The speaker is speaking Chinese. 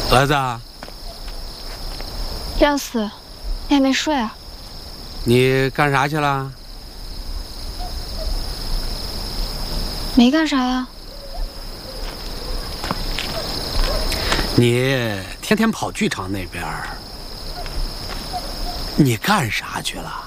儿子， 梁思，你还没睡啊？ 你干啥去了？ 没干啥呀。 你天天跑剧场那边，你干啥去了？